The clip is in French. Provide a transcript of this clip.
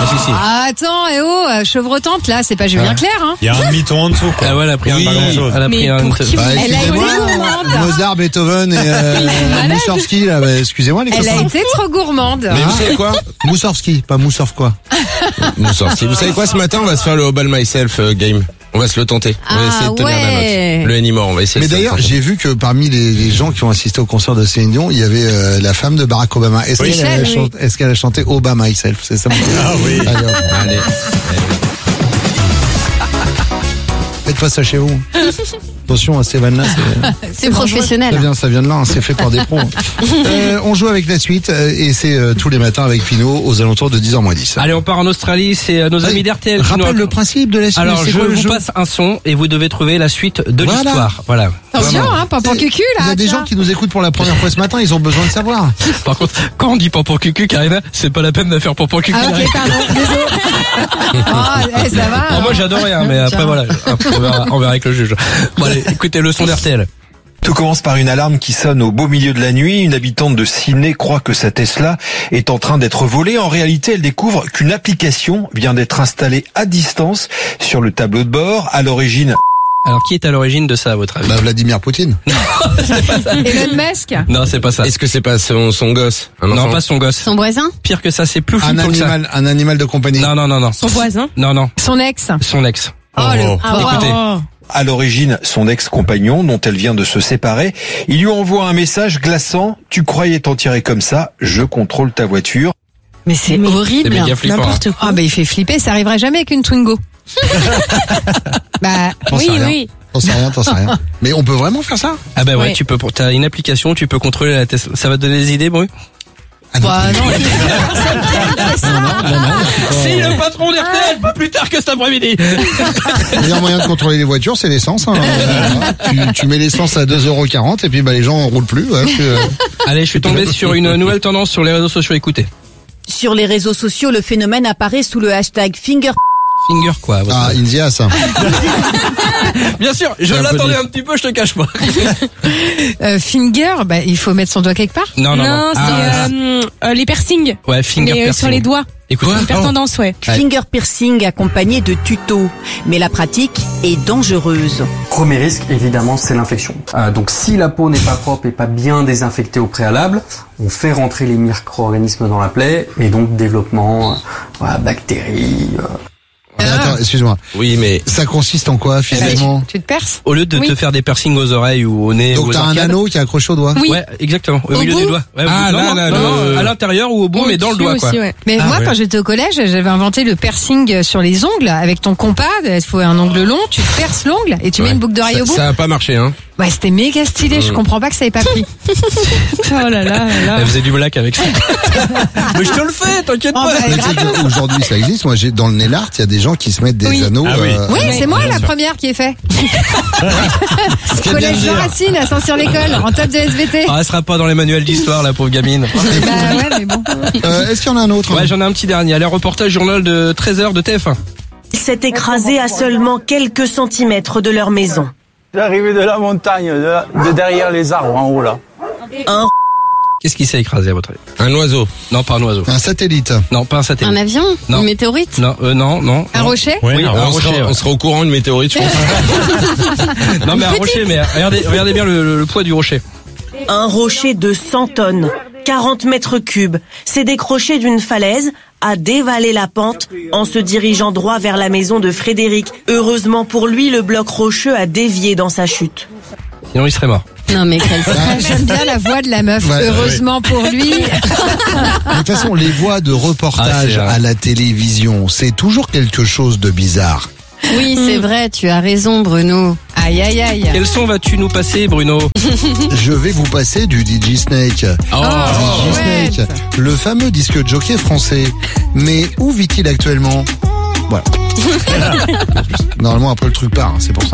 si. Ah, attends, chevrotante, là, c'est pas Julien Clerc, hein. Il y a un demi-ton en dessous, quoi. Ah ouais, elle a pris Oui, un ballon. Elle a pris un. Elle a été gourmande. Mozart, Beethoven et Moussorski, là, excusez-moi les Elle a copains. été trop gourmande. Mais vous savez quoi? Moussorski, pas Moussorf quoi. Nous sortis. Vous savez quoi, ce matin, on va se faire le All by Myself game. On va se le tenter. On va essayer de tenir la note. Le Anymore, on va essayer Mais de se le d'ailleurs, tenter. j'ai vu que parmi les gens qui ont assisté au concert de Céline Dion, il y avait la femme de Barack Obama. Est-ce qu'elle a chanté All by Myself? C'est ça mon Ah oui. Allez, hop. Allez. Faites pas ça chez vous. Attention à ces vannes-là, C'est professionnel. ça vient de là, hein, c'est fait par des pros. On joue avec la suite et c'est tous les matins avec Pinot aux alentours de 10h-10. Allez, on part en Australie, c'est nos amis d'RTL. qui Rappelle nous- le principe de la suite. Alors, c'est je quoi le vous jeu passe un son et vous devez trouver la suite de Voilà. l'histoire. Voilà. Attention, Vraiment. hein, Pampan Cucu, là. Il y a des tiens. gens qui nous écoutent pour la première fois ce matin, ils ont besoin de savoir. Par contre, quand on dit Pampan Cucu, Karina, c'est pas la peine de faire Pampan Cucu. Ah, ok, pardon, désolé. Oh, ça va. Alors, moi, j'adorais, hein, mais après, Tiens. voilà. Après, on verra avec le juge. Bon, allez, écoutez le son d'RTL. Tout commence par une alarme qui sonne au beau milieu de la nuit. Une habitante de Sydney croit que sa Tesla est en train d'être volée. En réalité, elle découvre qu'une application vient d'être installée à distance sur le tableau de bord. À l'origine, Alors, qui est à l'origine de ça, à votre avis? Bah, Vladimir Poutine. Elon Musk. Non, c'est pas ça. Est-ce que c'est pas son gosse? Un Non, enfant pas son gosse. Son voisin. Pire que ça, c'est plus fou Un que ça. animal de compagnie. Non. Son voisin. Non. Son ex. Son ex. Oh, le Écoutez. à l'origine, son ex-compagnon dont elle vient de se séparer, il lui envoie un message glaçant. Tu croyais t'en tirer comme ça? Je contrôle ta voiture. Mais c'est horrible. C'est méga flippant. N'importe quoi. Ah, bah, il fait flipper, ça arrivera jamais avec une Twingo. Bah, T'en sais rien. Oui. T'en sais rien. Mais on peut vraiment faire ça? Ah bah ouais, Ouais. tu peux. T'as une application, tu peux contrôler la Tesla. Ça va te donner des idées, Bru? Ah non. bah, non. C'est le patron d'RTL, pas plus tard que cet après-midi. Le meilleur moyen de contrôler les voitures, c'est l'essence. Hein. Tu mets l'essence à 2,40 € et puis bah, les gens roulent plus. Ouais, parce que, Allez, je suis tombé sur une nouvelle tendance sur les réseaux sociaux. Écoutez. Sur les réseaux sociaux, le phénomène apparaît sous le hashtag Finger. Finger quoi à votre Ah, avis? India, ça. Bien sûr, je C'est un peu l'attendais dit. un petit peu, je te cache pas. Finger, bah, il faut mettre son doigt quelque part. Non. Non, c'est les piercings. Ouais, finger Mais piercing. sur les doigts. Écoute, Hyper tendance, ouais. Ouais. Finger piercing accompagné de tutos. Mais la pratique est dangereuse. Premier risque, évidemment, c'est l'infection. Donc si la peau n'est pas propre et pas bien désinfectée au préalable, on fait rentrer les micro-organismes dans la plaie et donc développement, bactéries. Attends, excuse-moi. Oui, mais Ça consiste en quoi, finalement? Tu te perces? Au lieu de Oui. te faire des piercings aux oreilles ou au nez ou Donc aux t'as un arcades. anneau qui est accroché au doigt? Oui. Ouais, exactement. Au milieu bout des doigts. Ouais, Ah, non, là, non, là, non, le- à l'intérieur ou au bout, mais dans le Au-dessus doigt, quoi. aussi, ouais. Mais moi, ouais. quand j'étais au collège, j'avais inventé le piercing sur les ongles avec ton compas. Il faut un ongle long, tu perces l'ongle et tu mets une boucle d'oreille au bout. ça a pas marché, hein. Ouais, c'était méga stylé. Je comprends pas que ça ait pas pris. Oh là là là. Elle faisait du black avec ça. Mais je te le fais, t'inquiète Oh, pas. bah, Mais tu sais qu'aujourd'hui, ça existe. Moi, j'ai dans le nail art, il y a des gens qui se mettent des Oui. anneaux. Ah oui. Oui, c'est moi la première qui ai fait. Collège Jean Racine à Saint-Cyr-l'École, en top de SVT. Ah, elle sera pas dans les manuels d'histoire, la pauvre gamine. Bah ouais, mais bon. Est-ce qu'il y en a un autre? Ouais, j'en ai un petit dernier. Allez, reportage journal de 13h de TF1. Ils s'est écrasé à seulement quelques centimètres de leur maison. J'arrivais de la montagne, de derrière les arbres en haut là. Un Qu'est-ce qui s'est écrasé à votre avis? Un oiseau. Non, pas un oiseau. Un satellite. Non, pas un satellite. Un avion? Non. Une météorite? Non, non. Un rocher? Ouais, Oui, non, un on, rocher, sera, ouais. on sera au courant d'une météorite, je pense. Non, mais un rocher, mais regardez bien le poids du rocher. Un rocher de 100 tonnes, 40 mètres cubes, s'est décroché d'une falaise, a dévalé la pente en se dirigeant droit vers la maison de Frédéric. Heureusement pour lui, le bloc rocheux a dévié dans sa chute. Sinon, il serait mort. Non mais quelle j'aime bien la voix de la meuf. Ouais, Heureusement pour lui. De toute façon, les voix de Ah, reportage c'est vrai. à la télévision, c'est toujours quelque chose de bizarre. Oui, c'est vrai, tu as raison Bruno. Aïe aïe aïe. Quel son vas-tu nous passer, Bruno? Je vais vous passer du DJ Snake. Oh, DJ ouais. Snake, le fameux disque jockey français. Mais où vit-il actuellement? Voilà. Normalement, après le truc part, hein, c'est pour ça.